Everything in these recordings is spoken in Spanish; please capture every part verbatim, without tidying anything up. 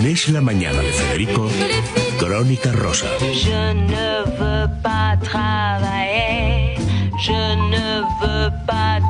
Es la mañana de Federico, Crónica Rosa. Je ne veux pas travailler, je ne veux pas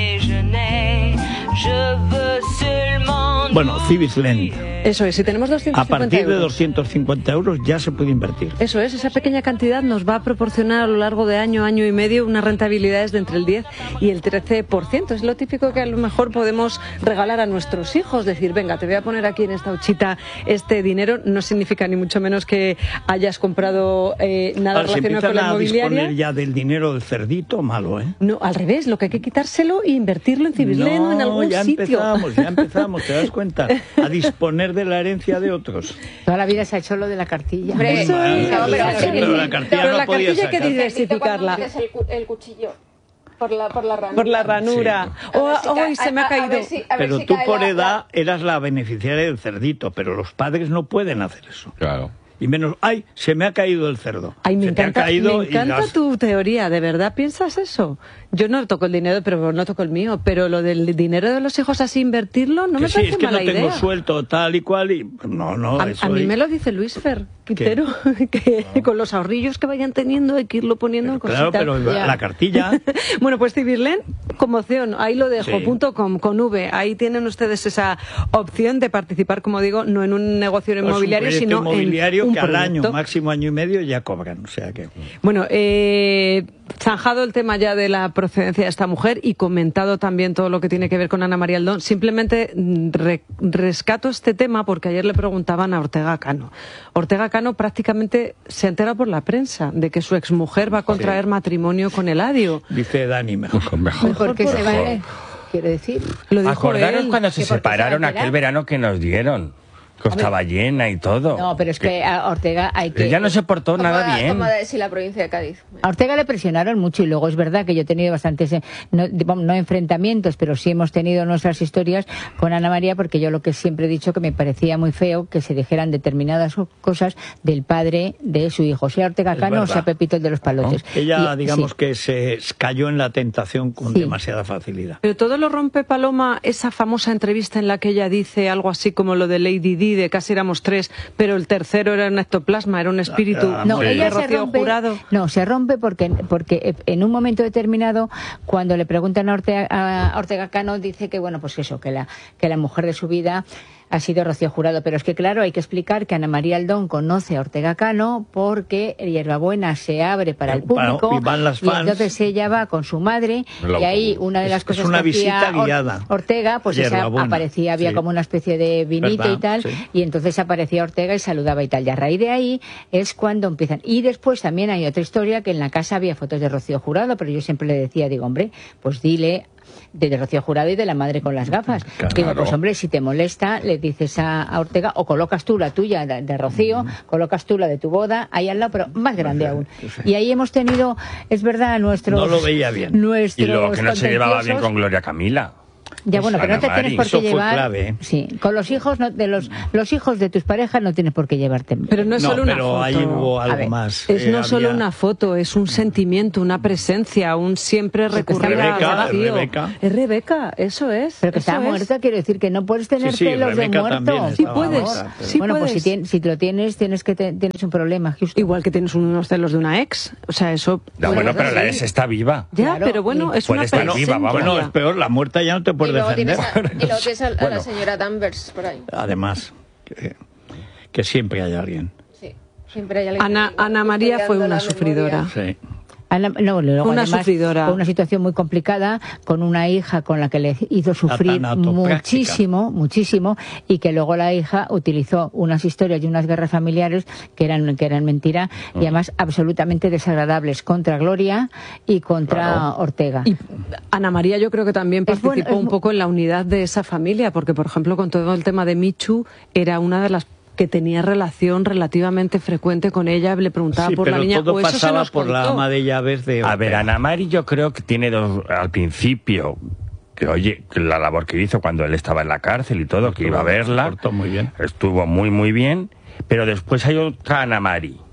déjeuner, je veux seulement... Bueno, Cibisland. Eso es, si tenemos doscientos cincuenta A partir euros, de doscientos cincuenta euros ya se puede invertir. Eso es, esa pequeña cantidad nos va a proporcionar a lo largo de año, año y medio unas rentabilidades de entre el diez y el trece por ciento. Es lo típico que a lo mejor podemos regalar a nuestros hijos, decir, venga, te voy a poner aquí en esta huchita este dinero. No significa ni mucho menos que hayas comprado eh, nada Ahora, relacionado con la a inmobiliaria. disponer ya del dinero del cerdito, malo, ¿eh? No, al revés, lo que hay que quitárselo e invertirlo en Cibisland no, o en algún ya sitio. empezamos, ya empezamos, ¿te das cuenta? A disponer de la herencia de otros. Toda la vida se ha hecho lo de la cartilla. Hombre, Eso es. es. No, pero Sí, sí, pero sí. la cartilla Pero no la podía cartilla hay que sacar. diversificarla. El, cu- el cuchillo por la, por la ranura. Por la ranura. A Oh, ver si oh, ca- y se me ha a- a caído. ver si- a ver Pero si tú cae por la- edad la- eras la beneficiaria del cerdito, pero los padres no pueden hacer eso. Claro. Y menos, ay, se me ha caído el cerdo. Ay, me se te encanta, ha caído me y encanta las- tu teoría, ¿de verdad piensas eso? Yo no toco el dinero, pero no toco el mío, pero lo del dinero de los hijos así invertirlo no que me sí, parece es que mala no tengo idea. suelto tal y cual y no, no, A, eso a mí y- me lo dice Luis Fer Quintero, que con los ahorrillos que vayan teniendo hay que irlo poniendo en Claro, cositas. pero Ya. la cartilla... Bueno, pues Cibisland, conmoción, ahí lo dejo, Sí. punto com, con V. Ahí tienen ustedes esa opción de participar, como digo, no en un negocio es un inmobiliario, proyecto sino inmobiliario en un que al año, proyecto. máximo año y medio, ya cobran, o sea que... Bueno, eh, zanjado el tema ya de la procedencia de esta mujer y comentado también todo lo que tiene que ver con Ana María Aldón, simplemente mm, re- rescato este tema porque ayer le preguntaban a Ortega Cano. Ortega Cano prácticamente se entera por la prensa de que su exmujer va a contraer Sí. matrimonio con Eladio. Dice Dani, mejor. Mejor. ¿Por qué por se va? favor. eh? Quiero decir. Lo dijo Acordaros él. cuando se ¿Que por qué se va a separaron enterar? aquel verano que nos dieron, que estaba llena y todo. No, pero es que a Ortega hay que... Ella no se portó como nada a- bien. como a decir la provincia de Cádiz. A Ortega le presionaron mucho y luego es verdad que yo he tenido bastantes, eh, no, de- no enfrentamientos, pero sí hemos tenido nuestras historias con Ana María porque yo lo que siempre he dicho que me parecía muy feo que se dijeran determinadas cosas del padre de su hijo, sea Ortega Es Cano o verdad. sea Pepito el de los Palotes. Ella, Y- digamos sí. que se cayó en la tentación con Sí. demasiada facilidad. Pero todo lo rompe, Paloma, esa famosa entrevista en la que ella dice algo así como lo de Lady Di, de casi éramos tres, pero el tercero era un ectoplasma, era un espíritu. Ah, No, Sí. ella de se Rocío rompe, Jurado. no, se rompe porque, porque en un momento determinado, cuando le preguntan a Ortega, a Ortega Cano, dice que, bueno, pues eso, que la, que la mujer de su vida ha sido Rocío Jurado. Pero es que, claro, hay que explicar que Ana María Aldón conoce a Ortega Cano porque Hierbabuena se abre para el Para- público y van las y fans. entonces ella va con su madre El y ahí autobús. una de las Es- cosas es una que hacía visita Or- guiada. Ortega, pues esa Hierbabuena, aparecía, había sí. como una especie de vinito ¿Verdad? y tal, Sí. y entonces aparecía Ortega y saludaba y tal. Y a raíz de ahí es cuando empiezan. Y después también hay otra historia que en la casa había fotos de Rocío Jurado, pero yo siempre le decía, digo, hombre, pues dile de, de Rocío Jurado y de la madre con las gafas. Claro. Digo, pues hombre, si te molesta, le dices a, a Ortega, o colocas tú la tuya de, de Rocío, colocas tú la de tu boda, ahí al lado, pero más grande aún. Y ahí hemos tenido, es verdad, nuestros... No lo veía bien. Nuestros Y luego que no se llevaba bien contenciosos. con Gloria Camila. Ya, bueno, pero no te Ana tienes Mari, por qué eso fue llevar. clave, ¿eh? Sí, con los hijos no, de los los hijos de tus parejas no tienes por qué llevarte. Pero no es No, solo una pero foto. ahí hubo A algo ver, más. Es Eh, no solo había- una foto, es un sentimiento, una presencia, un siempre Porque está recurrir a Rebeca, Rocío. Rebeca. Es Rebeca, eso es. Pero que eso está es. muerta, quiero decir que no puedes tener Sí, sí, pelos de Rebeca muerto. también Sí estaba puedes, muerta, pero- sí bueno, pues si, puedes. tien- si lo tienes, tienes que te- tienes un problema, justo. Igual que tienes unos celos de una ex. O sea, eso... No, bueno, pero la sí. ex está viva. Ya, Claro, pero bueno, y- es Puede una estar presencia. viva, vamos. Bueno, es peor, la muerta ya no te Y puedes luego defender. tienes a, y luego tienes a, a Bueno. la señora Danvers por ahí. Además, que, que siempre hay alguien. Sí, siempre hay alguien Ana, que- Ana María fue cuidando una la sufridora. memoria. Sí. Ana- no, luego Fue una además, sufridora. fue una situación muy complicada con una hija con la que le hizo sufrir tanatopráctica. muchísimo, muchísimo, y que luego la hija utilizó unas historias y unas guerras familiares que eran que eran mentira y además absolutamente desagradables contra Gloria y contra Claro. Ortega. Y Ana María yo creo que también Es participó bueno, es un mu- poco en la unidad de esa familia, porque por ejemplo con todo el tema de Michu era una de las que tenía relación relativamente frecuente con ella, le preguntaba Sí, por pero la niña, todo o eso se pasaba nos por la contó. ama de llaves de A ver, Ortega. Ana Mari yo creo que tiene dos, al principio, que oye, que la labor que hizo cuando él estaba en la cárcel y todo, que iba a verla, Portó muy bien. estuvo muy muy bien, pero después hay otra Ana Mari,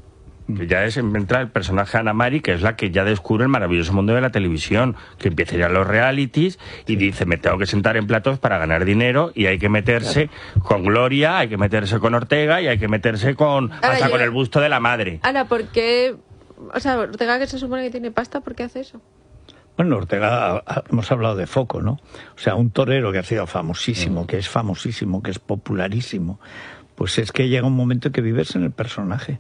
Que ya es, entra el personaje Ana Mari, que es la que ya descubre el maravilloso mundo de la televisión, que empieza ya los realities y dice, me tengo que sentar en platos para ganar dinero y hay que meterse claro. con Gloria, hay que meterse con Ortega y hay que meterse con Ahora hasta yo... con el busto de la madre. Ana, ¿por qué? O sea, Ortega, que se supone que tiene pasta, ¿por qué hace eso? Bueno, Ortega, hemos hablado de foco, ¿no? O sea, un torero que ha sido famosísimo, que es famosísimo, que es popularísimo, pues es que llega un momento en que vives en el personaje.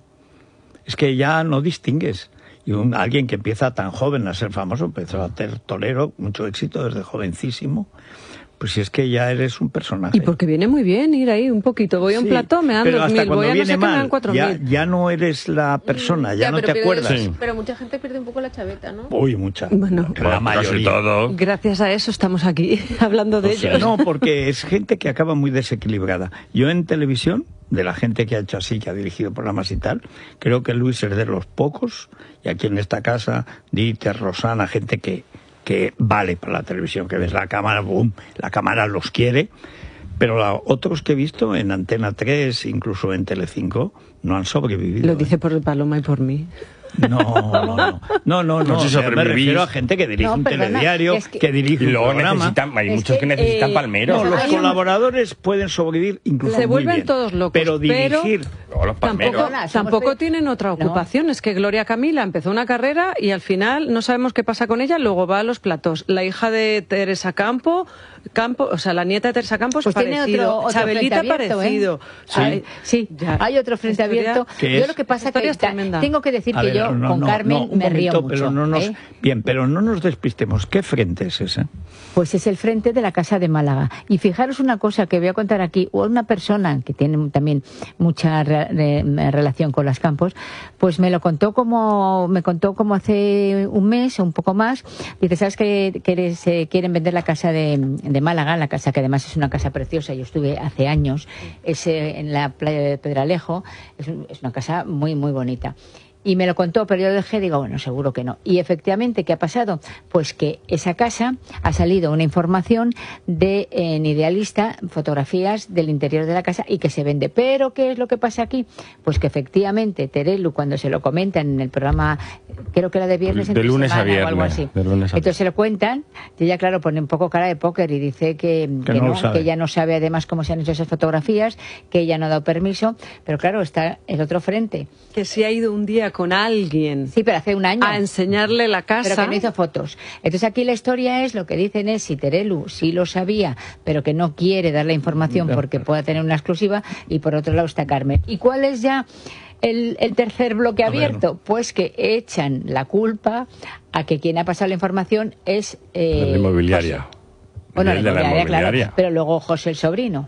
Es que ya no distingues. Y un, alguien que empieza tan joven a ser famoso, empezó a ser torero, mucho éxito desde jovencísimo, pues si es que ya eres un personaje. Y porque viene muy bien ir ahí un poquito. Voy a un sí, plató, me dan dos mil, voy a no sé qué, me dan cuatro ya, mil. ya no eres la persona, ya, ya no te acuerdas. Sí. Pero mucha gente pierde un poco la chaveta, ¿no? Uy, mucha. Bueno, la mayoría. Todo. Gracias a eso estamos aquí hablando de o sea, ellos. No, porque es gente que acaba muy desequilibrada. Yo en televisión, de la gente que ha hecho así, que ha dirigido programas y tal, creo que Luis es de los pocos, y aquí en esta casa, Dieter, Rosana, gente que que vale para la televisión, que ves la cámara, boom, la cámara los quiere, pero la, otros que he visto en Antena tres, incluso en Telecinco, no han sobrevivido. Lo dice ¿eh? por el Paloma y por mí. No, no, no, no, no, no, o sea, me refiero a gente que dirige no, un perdona, telediario, es que, que dirige y luego un programa. Necesitan, hay es muchos que, que, necesitan eh, palmeros. No, los Hay un- colaboradores pueden sobrevivir incluso Se muy vuelven bien, todos locos, pero dirigir... Luego los palmeros. Tampoco, Somos tampoco pe- tienen otra ocupación. No. Es que Gloria Camila empezó una carrera y al final no sabemos qué pasa con ella, luego va a los platos. La hija de Teresa Campo, Campo o sea, la nieta de Teresa Campos, Pues tiene parecido. otro, otro Chabelita frente abierto, parecido. ¿eh? Sí. Hay, sí, Ya. hay otro frente Historia- abierto. ¿Qué Yo es? lo que pasa Historia que es ta- tremenda. tengo que decir A que ver, yo no, con no, Carmen no, un me río momento, mucho. pero no nos, ¿eh? Bien, pero no nos despistemos. ¿Qué frente es ese? Pues es el frente de la Casa de Málaga. Y fijaros una cosa que voy a contar aquí. Una persona que tiene también mucha re- re- relación con las Campos, pues me lo contó como me contó como hace un mes o un poco más. Dice, ¿sabes que, que se quieren vender la casa de, de Málaga? La casa que además es una casa preciosa. Yo estuve hace años es, eh, en la playa de Pedralejo. Es, un- es una casa muy, muy bonita. Y me lo contó, pero yo lo dejé, digo, bueno, seguro que no. Y efectivamente, ¿qué ha pasado? Pues que esa casa ha salido una información de en Idealista, fotografías del interior de la casa y que se vende. Pero, ¿qué es lo que pasa aquí? Pues que efectivamente Terelu, cuando se lo comentan en el programa, creo que era de viernes De entre lunes a semana o algo viernes, así. de lunes a Entonces se lo cuentan y ella, claro, pone un poco cara de póker y dice que, Que que no lo no, sabe. que ella no sabe además cómo se han hecho esas fotografías, que ella no ha dado permiso. Pero claro, está el otro frente. Que si ha ido un día con alguien Sí, pero hace un año. a enseñarle la casa. Pero que no hizo fotos. Entonces aquí la historia es, lo que dicen es, si Terelu sí lo sabía, pero que no quiere dar la información porque pueda tener una exclusiva, y por otro lado está Carmen. ¿Y cuál es ya el, el tercer bloque A ver. abierto? Pues que echan la culpa a que quien ha pasado la información es... eh, La inmobiliaria. José. Bueno, la El de la inmobiliaria, claro, inmobiliaria. pero luego José el sobrino.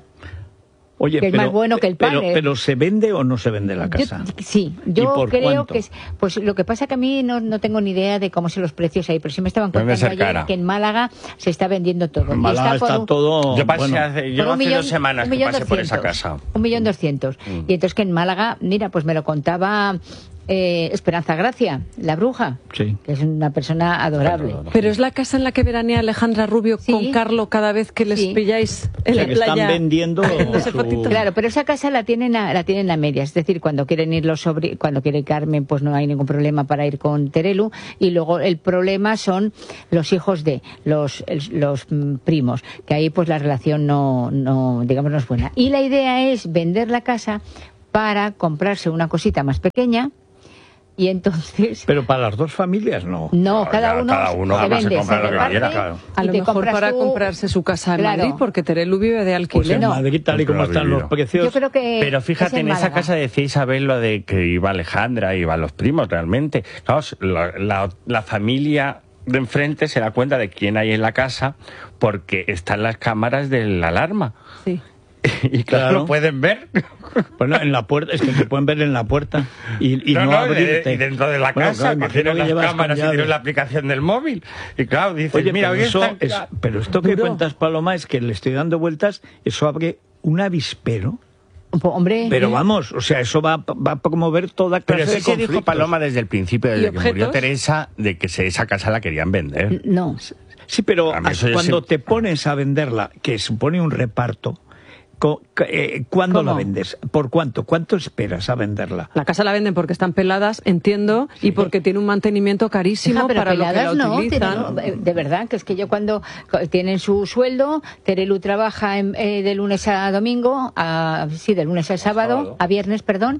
Oye, Que es pero, más bueno que el pero, pane. pero ¿se vende o no se vende la Yo- casa? sí, ¿Y yo por creo cuánto? que es, pues lo que pasa que a mí no, no tengo ni idea de cómo son los precios ahí, pero sí me estaban Debe contando ser ayer cara. que en Málaga se está vendiendo todo. En Y Málaga por está un- todo... Yo pasé bueno, hace, por yo un hace millón- dos semanas un que millón pasé por esa doscientos. casa. Un millón doscientos. Mm. Y entonces que en Málaga, mira, pues me lo contaba eh, Esperanza Gracia, la bruja, Sí. que es una persona adorable. Pero es la casa en la que veranea Alejandra Rubio Sí. con Carlo cada vez que les Sí. pilláis O en sea, la que playa. están vendiendo haciéndose su- fotitos. Claro, pero esa casa la tienen a, la tienen a medias, es decir, cuando quieren ir los sobri- cuando quiere Carmen, pues no hay ningún problema para ir con Terelu, y luego el problema son los hijos de los el- los mm, primos, que ahí pues la relación no no digamos no es buena. Y la idea es vender la casa para comprarse una cosita más pequeña. Y entonces, Pero para las dos familias no. no, No, cada ya, uno, cada uno se se vende, compra se lo que reparte, quiera, claro. A y lo te mejor compras para tú- comprarse su casa en Claro. Madrid, porque Terelu vive de Pues alquiler. en No. Madrid, tal y como Siempre lo ha están los vivido. precios... Yo creo que Pero es fíjate, en esa Málaga. casa decía Isabel lo de que iba Alejandra, iban los primos realmente. Claro, la, la- la familia de enfrente se da cuenta de quién hay en la casa porque están las cámaras de la alarma. Sí. Y claro, Claro. lo pueden ver. Bueno, en la puerta, es que te pueden ver en la puerta y, y no, no, no, abrirte. y dentro de la Bueno, casa, claro, que imagino tienen que las llevas cámaras y con tienen llave. la aplicación del móvil. Y claro, dices, Oye, mira, pero, hoy eso está- es, pero esto que Duro. cuentas, Paloma, es que le estoy dando vueltas, eso abre un avispero. Hombre, Pero vamos, o sea, eso va, va a promover toda clase Pero sí de se dijo conflictos. Paloma desde el principio, ¿Y desde que murió objetos? Teresa, de que se, esa casa la querían vender. no. Sí, pero A mí eso ya cuando se- te pones a venderla, que supone un reparto, co- eh, ¿cuándo ¿Cómo? la vendes? ¿Por cuánto? ¿Cuánto esperas a venderla? La casa la venden porque están peladas, entiendo, y porque tiene un mantenimiento carísimo Hija, pero para lo que la peladas no, utilizan. tienen- de verdad, que es que yo cuando tienen su sueldo, Terelu trabaja en- eh, de lunes a domingo, a, sí, de lunes a sábado, sábado. a viernes, perdón,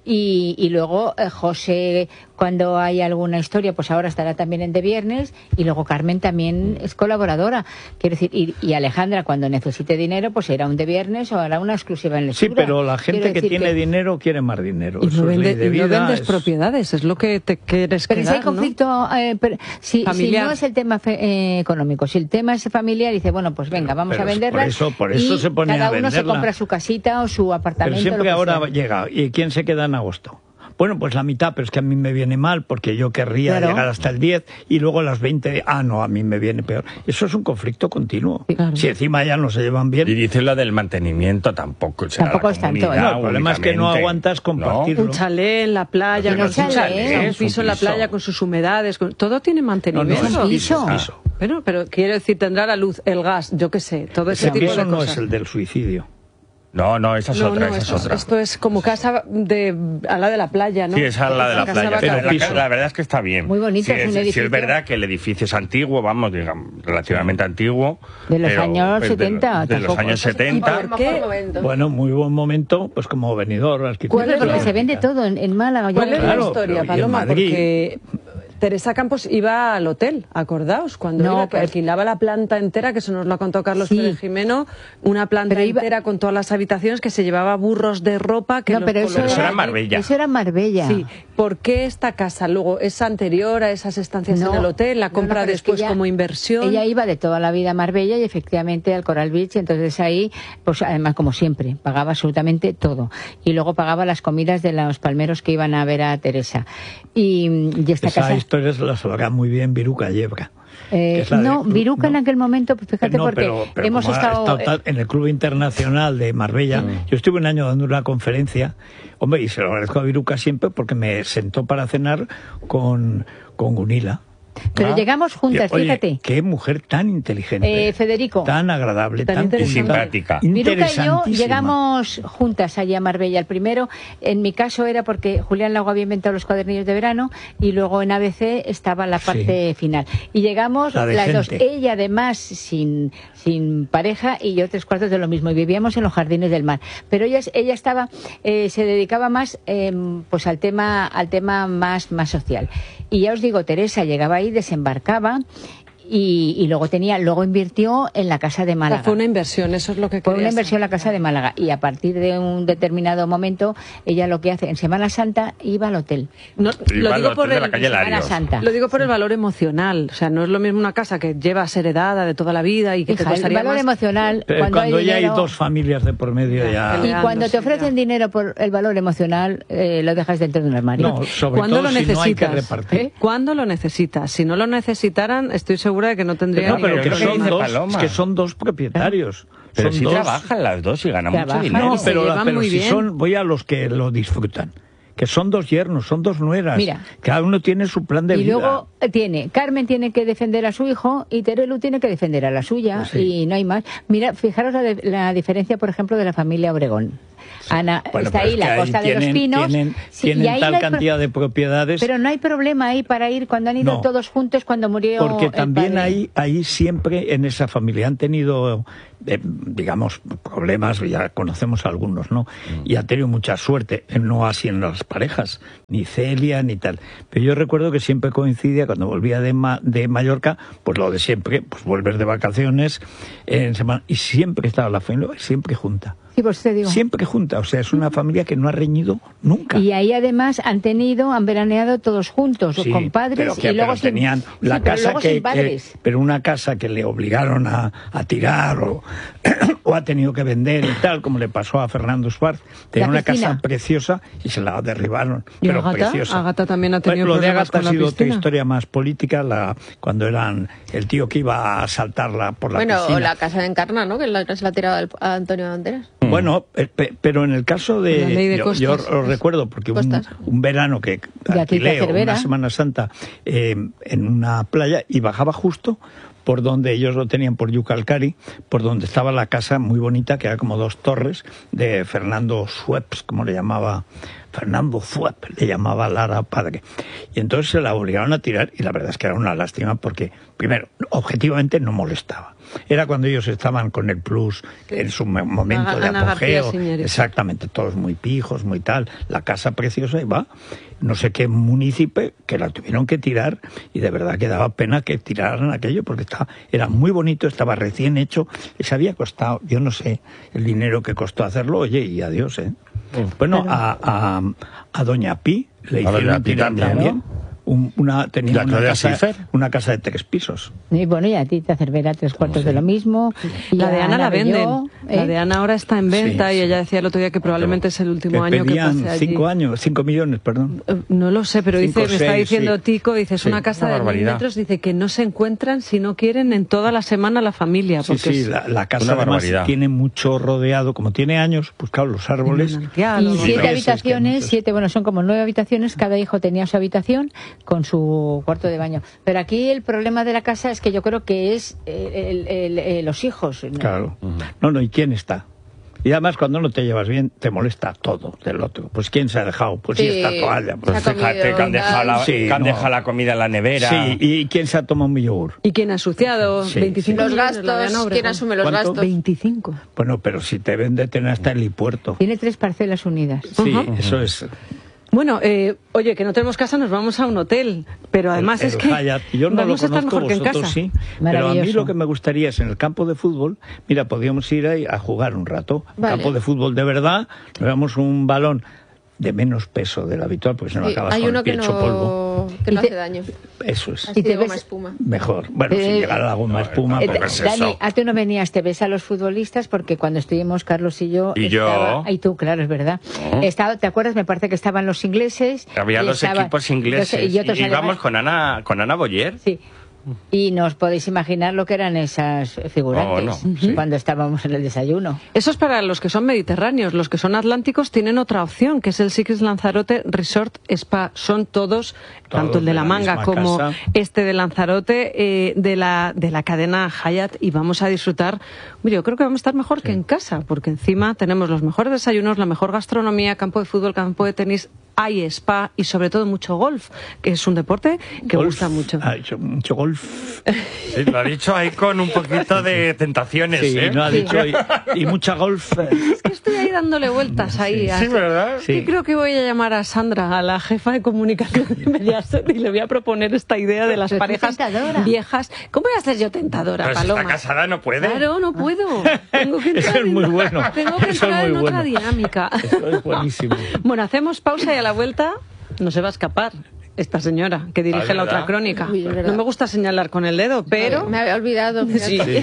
y, y luego eh, José, cuando hay alguna historia, pues ahora estará también en de viernes, y luego Carmen también es colaboradora. Quiero decir, y, y Alejandra, cuando necesite dinero, pues será un de viernes o hará una exclusiva en Sí, lectura. pero la gente Quiero que decir tiene dinero quiere más dinero. Y Eso no, es ley vende- de y no vida, vendes es- propiedades, es lo que te quieres Pero si quedar, hay conflicto, eh, pero si, si Familiar. no es el tema fe- eh, económico, si el tema es familiar, dice, bueno, pues venga, vamos pero a es- venderla. por eso- por eso y se pone cada a uno se venderla. compra su casita o su apartamento. Pero siempre lo que ahora sea. llega. ¿Y quién se queda en agosto? Bueno, pues la mitad, pero es que a mí me viene mal porque yo querría Claro. llegar hasta el diez y luego las veinte, ah, no, a mí me viene peor. Eso es un conflicto continuo. Claro. Si encima ya no se llevan bien, Y dice lo del mantenimiento, tampoco. será Tampoco la es tanto, comunidad ¿eh? No, el problema es que no únicamente. aguantas compartirlo. Un chalet en la playa, Pero con no sus- es un chalet, un es un piso en la piso. playa con sus humedades, con- todo tiene No, no, mantenimiento. es un piso. piso. Pero, pero quiero decir, tendrá la luz, el gas, yo qué sé, todo ese Ese tipo piso de no cosas. es el del suicidio. No, no, esa es No, otra, no, esa esto, es otra. esto es como casa de al lado de la playa, ¿no? Sí, esa es la de la Casa playa. bacana. Pero la, piso. la verdad es que está bien. Muy bonito, Sí, es un sí, edificio. es verdad que el edificio es antiguo, vamos, digamos, relativamente antiguo. De los pero años es de- setenta, De, los tampoco. años ¿Y setenta. por qué? Bueno, muy buen momento, pues como venidor, arquitecto. ¿Cuál es Porque la- se vende todo en, en Málaga. yo ¿Cuál es creo. la Claro, historia, pero ¿y en Paloma? Madrid? Porque Teresa Campos iba al hotel, acordaos, cuando No, iba, que pero- alquilaba la planta entera, que eso nos lo ha contado Carlos Sí. Pérez Jimeno, una planta Pero iba- entera con todas las habitaciones, que se llevaba burros de ropa, que No, los pero eso Pero eso colocaba era allí. Marbella. Eso era Marbella. Sí, ¿por qué esta casa luego es anterior a esas estancias No, en el hotel? ¿La no, compra no, pero es que después ella- como inversión? Ella iba de toda la vida a Marbella y efectivamente al Coral Beach, entonces ahí, pues además como siempre, pagaba absolutamente todo. Y luego pagaba las comidas de los palmeros que iban a ver a Teresa. Y, y esta Esa casa... historia se la sabrá muy bien Viruca Yebra. eh, que es la de- no, Viruca en no. aquel momento, pues fíjate, No, porque pero- pero hemos como ha estado... tal- en el Club Internacional de Marbella. Yo estuve un año dando una conferencia, hombre, y se lo agradezco a Viruca siempre porque me sentó para cenar con, con Gunila. Pero Ah. llegamos juntas, Y, oye, fíjate. qué mujer tan inteligente. Eh, Federico. Tan agradable, Tan tan, interesante. culta, Simpática. Viruca y yo interesantísima. llegamos juntas allí a Marbella. El primero, en mi caso, era porque Julián Lago había inventado los cuadernillos de verano y luego en A B C estaba la parte final. Y llegamos La de las dos, gente. ella además sin, sin pareja y yo tres cuartos de lo mismo. Y vivíamos en los jardines del mar. Pero ella, ella estaba, eh, se dedicaba más eh, pues al tema, al tema más, más social. Y ya os digo, Teresa llegaba ahí, desembarcaba. Y, y luego tenía, luego invirtió en la casa de O sea, Málaga. fue una inversión, eso es lo que Fue una quería inversión en la saber. casa de Málaga y a partir de un determinado momento ella lo que hace en Semana Santa iba al hotel. No, Iba lo al digo hotel por de el, la calle Semana Larios. Santa. Lo digo por el valor emocional, o sea, no es lo mismo una casa que llevas heredada de toda la vida y que te Hija, el costaría valor más. emocional Pero cuando, cuando, hay ya dinero, hay dos familias de por medio ya... y Peleando, cuando sí, te ofrecen ya. dinero por el valor emocional eh, lo dejas dentro de un armario. No, sobre ¿Cuándo todo lo si no hay que necesitas? repartir. ¿Eh? ¿Cuándo lo necesitas? Si no lo necesitaran, estoy segura de que no tendrían... No, pero pero que es lo que son, dice dos, Paloma. es que son dos propietarios. Pero son si dos... trabajan las dos y ganan Trabajan. mucho dinero. No, y se pero, llevan pero muy si bien. son, voy a los que lo disfrutan. Que son dos yernos, son dos nueras. Mira. Cada uno tiene su plan de Y vida. luego eh, tiene, Carmen tiene que defender a su hijo y Terelu tiene que defender a la suya Pues sí. y no hay más. Mira, fijaros la, de- la diferencia, por ejemplo, de la familia Obregón. Ana, Bueno, está pero ahí es que la ahí Costa de tienen, los Pinos. Tienen, Sí, y tienen ahí tal no hay pro- cantidad de propiedades. Pero no hay problema ahí para ir cuando han ido No. todos juntos cuando murió Porque el también padre. hay, ahí siempre en esa familia han tenido, eh, digamos, problemas, ya conocemos algunos, ¿no? Y han tenido mucha suerte, eh, no así en las parejas, ni Celia ni tal. Pero yo recuerdo que siempre coincidía cuando volvía de, Ma- de Mallorca, pues lo de siempre, pues volver de vacaciones en semana, y siempre estaba la familia, siempre junta. Sí, pues te digo. Siempre junta, o sea, es una familia que no ha reñido nunca. Y ahí además han tenido, han veraneado todos juntos, Sí, con padres pero que- y luego pero sin, tenían sí, la pero casa luego que, sin padres. que- pero una casa que le obligaron a, a tirar o, o ha tenido que vender y tal, como le pasó a Fernando Schwarz. Tenía La una piscina. casa preciosa y se la derribaron, ¿Y pero Ágata? preciosa. Ágata también ha tenido Bueno, lo de problemas Ágata con ha la sido otra piscina. historia más política, la, cuando eran el tío que iba a saltarla por la Bueno, piscina. o la casa de Encarna, ¿no? Que la otra se la ha tirado al- a Antonio Banderas. Bueno, eh, pe- pero en el caso La de... ley de yo, costas. yo lo recuerdo porque un, Costas. un verano que De aquí alquilé a Cervera. una Semana Santa eh, en una playa y bajaba justo por donde ellos lo tenían por Yucalcari, por donde estaba la casa muy bonita, que era como dos torres, de Fernando Sueps, como le llamaba... Fernando Fuep, le llamaba Lara padre. Y entonces se la obligaron a tirar, y la verdad es que era una lástima porque, primero, objetivamente no molestaba. Era cuando ellos estaban con el Plus, en su momento Ana, de Ana apogeo. García, Exactamente, todos muy pijos, muy tal. La casa preciosa, y va. No sé qué municipio que la tuvieron que tirar, y de verdad que daba pena que tiraran aquello porque estaba, era muy bonito, estaba recién hecho, les había costado, yo no sé, el dinero que costó hacerlo, oye, y adiós, ¿eh? Bueno, a, a, a Doña Pi le A hicieron Doña Pi tirar también, también. ¿no? Un, una, tenía ¿La una Claudia casa, Schiffer? una casa de tres pisos. Y bueno, y a ti te Cervera tres cuartos de lo mismo. Y La de a Ana la Belló, venden. ¿eh? La de Ana ahora está en venta Sí, y sí. ella decía el otro día que probablemente es el último año que pedían pase allí. cinco años, cinco millones, perdón. Eh, No lo sé, pero Cinco, dice, me está seis, diciendo sí. Tico, dice, es Sí, una casa una de mil barbaridad. metros, dice que no se encuentran si no quieren en toda la semana la familia. Sí, Porque sí, es la, la casa una además barbaridad. tiene mucho rodeado, como tiene años, pues claro, los árboles. manantial, Y o- siete ves, es que habitaciones, muchos- siete, bueno, son como nueve habitaciones, cada hijo tenía su habitación con su cuarto de baño. Pero aquí el problema de la casa es que yo creo que es eh, el- el- el- los hijos. Claro. No, no, ¿y quién está? Y además cuando no te llevas bien, te molesta todo del otro. Pues ¿quién se ha dejado? Pues sí, Sí. esta toalla. Pues, Pues Se ha fíjate comido que han dejado la, Sí, que han no. dejado la comida en la nevera. sí, ¿y quién se ha tomado mi yogur? ¿Y quién ha asociado? Sí, veinticinco Los millones, la de Ana gastos, Obregón. ¿quién asume los ¿Cuánto? gastos? veinticinco. Bueno, pero si te ven de tener hasta el helipuerto. Tiene tres parcelas unidas. Sí, Ajá. eso es. Bueno, eh, oye, que no tenemos casa, nos vamos a un hotel. Pero además el, es el que Hyatt. Yo no vamos lo a estar conozco, mejor que en vosotros casa. sí. Pero a mí Maravilloso. lo que me gustaría es en el campo de fútbol, mira, podríamos ir ahí a jugar un rato. Vale. Campo de fútbol de verdad, nos damos un balón de menos peso del habitual, porque si no Sí, acabas hay con uno el pie que hecho polvo. no, que no Y te- hace daño. Eso es. Así te de goma ves- espuma. Mejor. Bueno, si Eh, llegara la goma espuma, Eh, tampoco pero... es Dani, eso. a ti no venías, te ves a los futbolistas porque cuando estuvimos Carlos y yo... Y yo. estaba- y tú, claro, es verdad. Oh. Estaba, ¿te acuerdas? Me parece que estaban los ingleses. Había y los estaba- equipos ingleses. los- y otros y íbamos alemanes. con Ana, con Ana Boyer. Sí. Y no os podéis imaginar lo que eran esas figurantes Oh, no, sí. cuando estábamos en el desayuno. Eso es para los que son mediterráneos. Los que son atlánticos tienen otra opción, que es el Six Lanzarote Resort Spa. Son todos, Todos tanto el de de la la Manga misma como casa. este de Lanzarote, eh, de la de la cadena Hyatt, y vamos a disfrutar. Mira, yo creo que vamos a estar mejor que en casa, porque encima tenemos los mejores desayunos, la mejor gastronomía, campo de fútbol, campo de tenis, hay spa y sobre todo mucho golf, que es un deporte que Golf. gusta mucho. Ha hecho mucho golf. Sí, lo ha dicho ahí con un poquito de tentaciones, Sí, ¿eh? no ha dicho. Y, y mucha golf. Es que estoy ahí dándole vueltas ahí. Sí, a- ¿verdad? Es que Sí. creo que voy a llamar a Sandra, a la jefa de comunicación de Mediaset, y le voy a proponer esta idea de las Pero tú parejas tentadora. viejas. ¿Cómo voy a ser yo tentadora, Pero si Paloma? está casada no puede. Claro, no puedo. Tengo que Eso entrar es en- muy bueno. Tengo que Eso es entrar muy en otra bueno. dinámica. Eso es buenísimo. Bueno, hacemos pausa y a la vuelta no se va a escapar esta señora que dirige Ah, la ¿verdad? otra crónica. Uy, es verdad. No me gusta señalar con el dedo, pero... Me había olvidado. Sí. fíjate.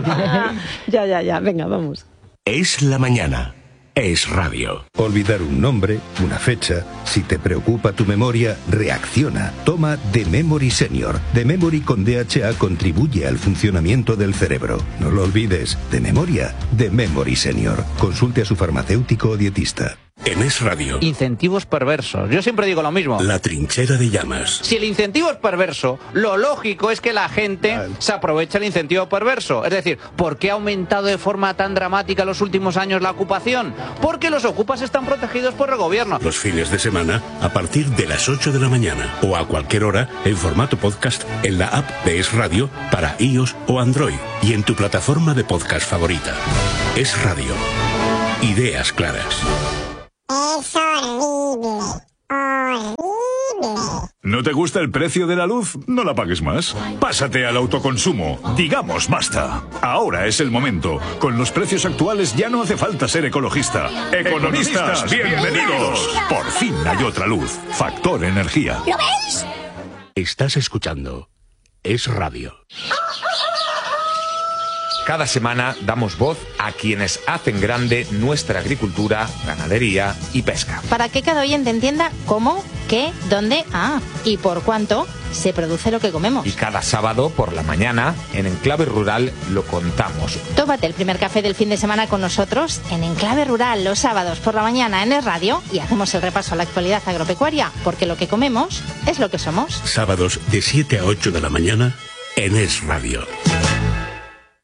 ya, ya, ya. Venga, vamos. Es la mañana. Es radio. Olvidar un nombre, una fecha. Si te preocupa tu memoria, reacciona. Toma The Memory Senior. The Memory con D H A contribuye al funcionamiento del cerebro. No lo olvides. De memoria, The Memory Senior. Consulte a su farmacéutico o dietista. En Es Radio. Incentivos perversos. Yo siempre digo lo mismo. La trinchera de llamas. Si el incentivo es perverso, lo lógico es que la gente se aproveche el incentivo perverso. Es decir, ¿por qué ha aumentado de forma tan dramática en los últimos años la ocupación? Porque los ocupas están protegidos por el gobierno. Los fines de semana a partir de las ocho de la mañana o a cualquier hora en formato podcast en la app de Es Radio para iOS o Android y en tu plataforma de podcast favorita. Es Radio. Ideas claras. Es horrible, horrible. ¿No te gusta el precio de la luz? No la pagues más. Pásate al autoconsumo. Digamos basta. Ahora es el momento. Con los precios actuales ya no hace falta ser ecologista. Economistas, bienvenidos. Por fin hay otra luz. Factor Energía. ¿Lo veis? Estás escuchando Es Radio. Cada semana damos voz a quienes hacen grande nuestra agricultura, ganadería y pesca. Para que cada oyente entienda cómo, qué, dónde, ah, y por cuánto se produce lo que comemos. Y cada sábado por la mañana, en Enclave Rural, lo contamos. Tómate el primer café del fin de semana con nosotros en Enclave Rural los sábados por la mañana en Es Radio y hacemos el repaso a la actualidad agropecuaria, porque lo que comemos es lo que somos. Sábados de siete a ocho de la mañana en Es Radio.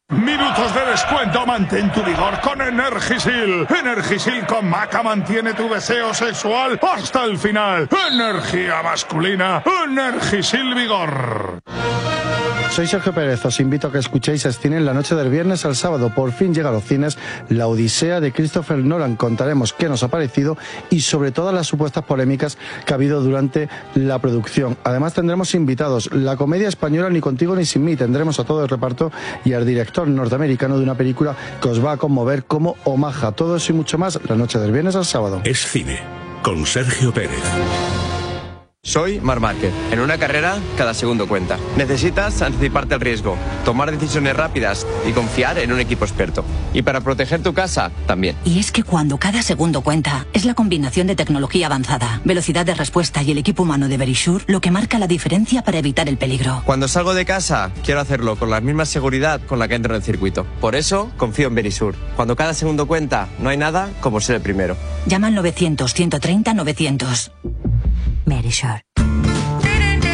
Minutos de descuento, mantén tu vigor con Energisil. Energisil con maca mantiene tu deseo sexual hasta el final. Energía masculina, Energisil Vigor. Soy Sergio Pérez, os invito a que escuchéis Escine en la noche del viernes al sábado. Por fin llega a los cines La Odisea de Christopher Nolan. Contaremos qué nos ha parecido y sobre todas las supuestas polémicas que ha habido durante la producción. Además tendremos invitados, la comedia española Ni contigo ni sin mí. Tendremos a todo el reparto y al director norteamericano de una película que os va a conmover como Omaha. Todo eso y mucho más la noche del viernes al sábado. Es Cine, con Sergio Pérez. Soy Marc Márquez. En una carrera, cada segundo cuenta. Necesitas anticiparte al riesgo, tomar decisiones rápidas y confiar en un equipo experto. Y para proteger tu casa, también. Y es que cuando cada segundo cuenta, es la combinación de tecnología avanzada, velocidad de respuesta y el equipo humano de Verisure lo que marca la diferencia para evitar el peligro. Cuando salgo de casa, quiero hacerlo con la misma seguridad con la que entro en el circuito. Por eso, confío en Verisure. Cuando cada segundo cuenta, no hay nada como ser el primero. Llama al novecientos, ciento treinta, novecientos. Verisure.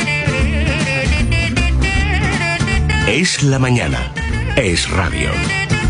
Es la mañana. Es radio.